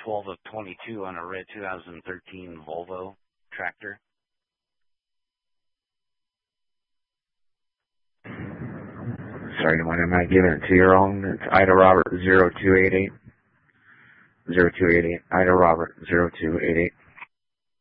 12 of 22 on a red 2013 Volvo tractor. Sorry, am I giving it to you wrong? It's Ida Robert 0288. 0288. Ida Robert 0288.